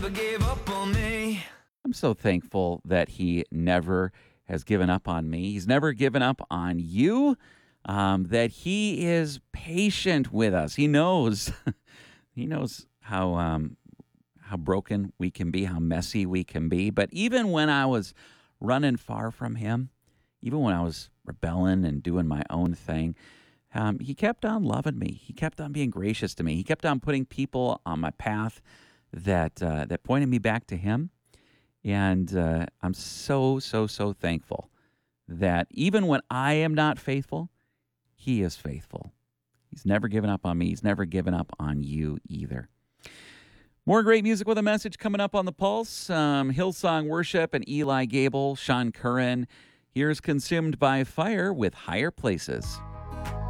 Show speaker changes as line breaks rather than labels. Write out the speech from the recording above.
gave up on me.
I'm so thankful that he never has given up on me. He's never given up on you. That he is patient with us. He knows, he knows how broken we can be, how messy we can be. But even when I was running far from him, even when I was rebelling and doing my own thing, he kept on loving me. He kept on being gracious to me. He kept on putting people on my path that pointed me back to him. And I'm so thankful that even when I am not faithful, he is faithful. He's never given up on me. He's never given up on you either. More great music with a message coming up on the Pulse. Hillsong Worship and Eli Gable, Sean Curran. Here's Consumed by Fire with Higher Places.